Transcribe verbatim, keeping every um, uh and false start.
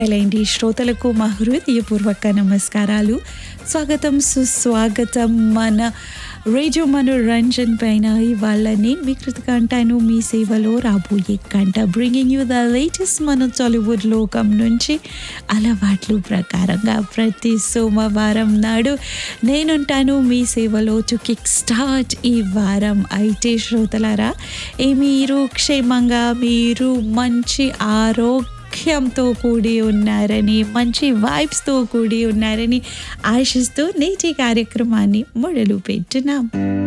ఎలాంటి శ్రోతలకు మా హృదయపూర్వక నమస్కారాలు. స్వాగతం సుస్వాగతం మన రేడియో మనోరంజన్ పైన. ఇవాళ నేను మీ కృతిక అంటాను, మీ సేవలో రాబోయే గంట బ్రింగింగ్ యూ ద లేటెస్ట్ మన టాలీవుడ్ లోకం నుంచి అలవాట్లు ప్రకారంగా ప్రతి సోమవారం నాడు నేనుంటాను మీ సేవలో టు కిక్ స్టార్ట్ ఈ వారం. అయితే శ్రోతలారా, ఏ మీరు క్షేమంగా, మీరు మంచి ఆరోగ్యంతో కూడి ఉన్నారని, మంచి వైబ్స్తో కూడి ఉన్నారని ఆశిస్తూ నేటి కార్యక్రమాన్ని మొదలు పెట్టున్నాం.